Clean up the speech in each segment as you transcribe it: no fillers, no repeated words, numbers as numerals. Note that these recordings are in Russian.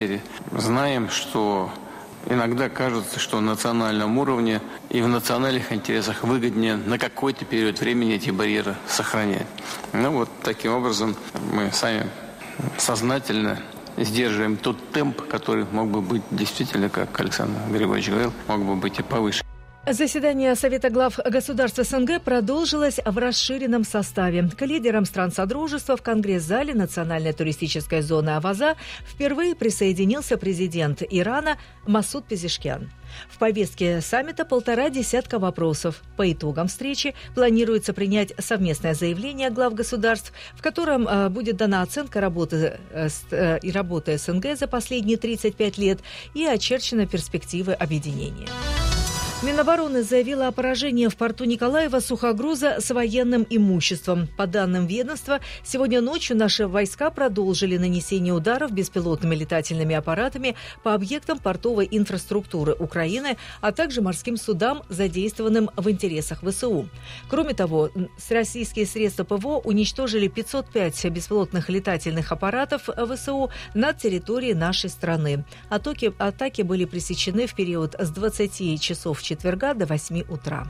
Знаем, что иногда кажется, что на национальном уровне и в национальных интересах выгоднее на какой-то период времени эти барьеры сохранять. Таким образом мы сами сознательно сдерживаем тот темп, который мог бы быть действительно, как Александр Григорьевич говорил, мог бы быть и повыше. Заседание Совета глав государств СНГ продолжилось в расширенном составе. К лидерам стран Содружества в Конгресс-зале Национальной туристической зоны Аваза впервые присоединился президент Ирана Масуд Пезешкиан. В повестке саммита 1,5 десятка вопросов. По итогам встречи планируется принять совместное заявление глав государств, в котором будет дана оценка работы СНГ за последние 35 лет и очерчены перспективы объединения. Минобороны заявила о поражении в порту Николаева сухогруза с военным имуществом. По данным ведомства, сегодня ночью наши войска продолжили нанесение ударов беспилотными летательными аппаратами по объектам портовой инфраструктуры Украины, а также морским судам, задействованным в интересах ВСУ. Кроме того, российские средства ПВО уничтожили 505 беспилотных летательных аппаратов ВСУ над территорией нашей страны. Атаки были пресечены в период с 20 часов четверга до 8 утра.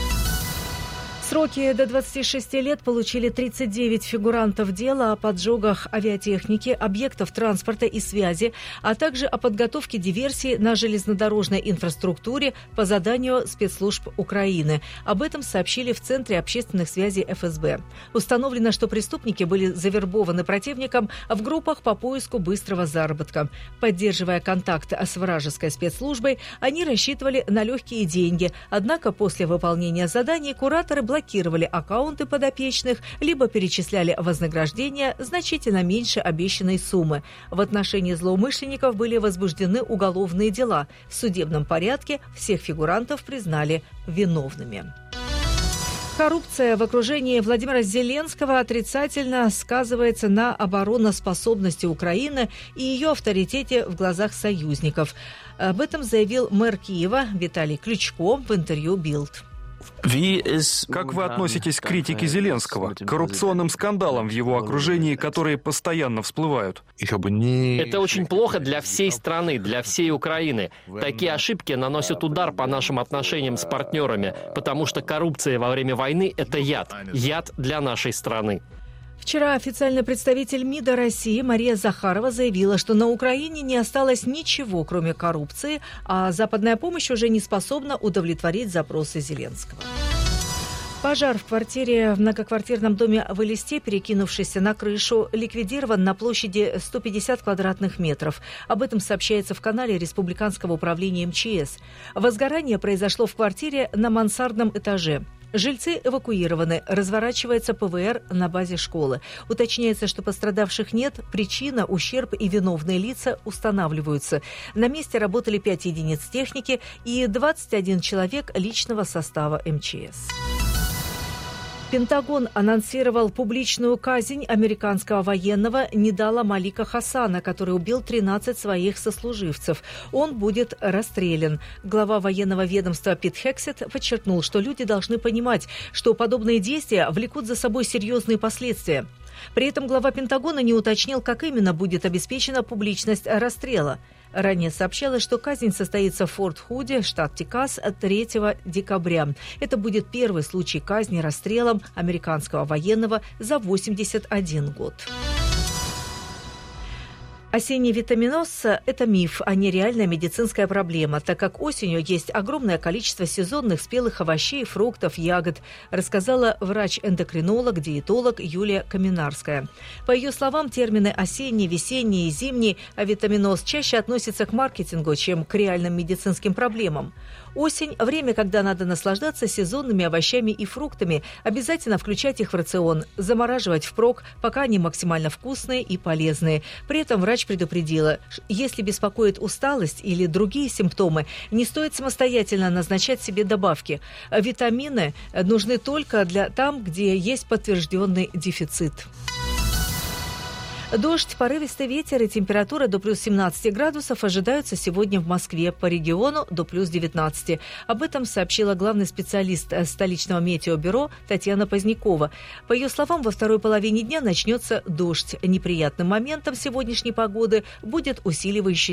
Сроки до 26 лет получили 39 фигурантов дела о поджогах авиатехники, объектов транспорта и связи, а также о подготовке диверсии на железнодорожной инфраструктуре по заданию спецслужб Украины. Об этом сообщили в Центре общественных связей ФСБ. Установлено, что преступники были завербованы противником в группах по поиску быстрого заработка. Поддерживая контакт с вражеской спецслужбой, они рассчитывали на легкие деньги. Однако после выполнения заданий кураторы блокировали аккаунты подопечных, либо перечисляли вознаграждения значительно меньше обещанной суммы. В отношении злоумышленников были возбуждены уголовные дела. В судебном порядке всех фигурантов признали виновными. Коррупция в окружении Владимира Зеленского отрицательно сказывается на обороноспособности Украины и ее авторитете в глазах союзников. Об этом заявил мэр Киева Виталий Кличко в интервью «Билд». Как вы относитесь к критике Зеленского, к коррупционным скандалам в его окружении, которые постоянно всплывают? Это очень плохо для всей страны, для всей Украины. Такие ошибки наносят удар по нашим отношениям с партнерами, потому что коррупция во время войны – это яд для нашей страны. Вчера официальный представитель МИДа России Мария Захарова заявила, что на Украине не осталось ничего, кроме коррупции, а западная помощь уже не способна удовлетворить запросы Зеленского. Пожар в квартире в многоквартирном доме в Элисте, перекинувшийся на крышу, ликвидирован на площади 150 квадратных метров. Об этом сообщается в канале Республиканского управления МЧС. Возгорание произошло в квартире на мансардном этаже. Жильцы эвакуированы, разворачивается ПВР на базе школы. Уточняется, что пострадавших нет, причина, ущерб и виновные лица устанавливаются. На месте работали 5 единиц техники и 21 человек личного состава МЧС. Пентагон анонсировал публичную казнь американского военного Нидала Малика Хасана, который убил 13 своих сослуживцев. Он будет расстрелян. Глава военного ведомства Пит Хексет подчеркнул, что люди должны понимать, что подобные действия влекут за собой серьезные последствия. При этом глава Пентагона не уточнил, как именно будет обеспечена публичность расстрела. Ранее сообщалось, что казнь состоится в Форт-Худе, штат Техас, 3 декабря. Это будет первый случай казни расстрелом американского военного за 81 год. Осенний витаминоз – это миф, а не реальная медицинская проблема, так как осенью есть огромное количество сезонных спелых овощей, фруктов, ягод, рассказала врач-эндокринолог, диетолог Юлия Каминарская. По ее словам, термины «осенний», «весенний» и «зимний» витаминоз чаще относятся к маркетингу, чем к реальным медицинским проблемам. Осень – время, когда надо наслаждаться сезонными овощами и фруктами, обязательно включать их в рацион, замораживать впрок, пока они максимально вкусные и полезные. При этом врач предупредила, если беспокоит усталость или другие симптомы, не стоит самостоятельно назначать себе добавки. Витамины нужны только там, где есть подтвержденный дефицит. Дождь, порывистый ветер и температура до плюс 17 градусов ожидаются сегодня в Москве, по региону до плюс 19. Об этом сообщила главный специалист столичного метеобюро Татьяна Позднякова. По ее словам, во второй половине дня начнется дождь. Неприятным моментом сегодняшней погоды будет усиливающийся